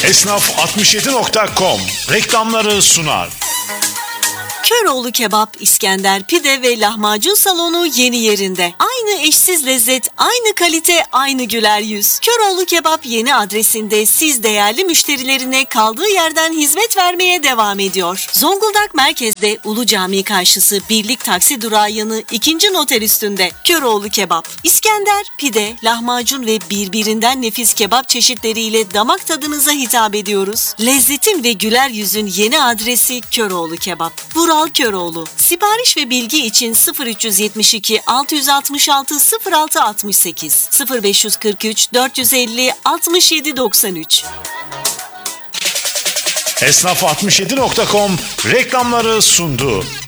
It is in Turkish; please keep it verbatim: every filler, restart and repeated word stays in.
Esnaf altmış yedi nokta com reklamları sunar. Köroğlu Kebap, İskender Pide ve Lahmacun Salonu yeni yerinde. Aynı eşsiz lezzet, aynı kalite, aynı güler yüz. Köroğlu Kebap yeni adresinde siz değerli müşterilerine kaldığı yerden hizmet vermeye devam ediyor. Zonguldak merkezde Ulu Cami karşısı Birlik Taksi durağı yanı ikinci noter üstünde. Köroğlu Kebap, İskender Pide, lahmacun ve birbirinden nefis kebap çeşitleriyle damak tadınıza hitap ediyoruz. Lezzetin ve güler yüzün yeni adresi Köroğlu Kebap. Vural Köroğlu. Sipariş ve bilgi için sıfır üç yetmiş iki altı altı altı sıfır altı altmış sekiz sıfır beş kırk üç dört yüz elli altmış yedi doksan üç. Esnaf altmış yedi nokta com reklamları sundu.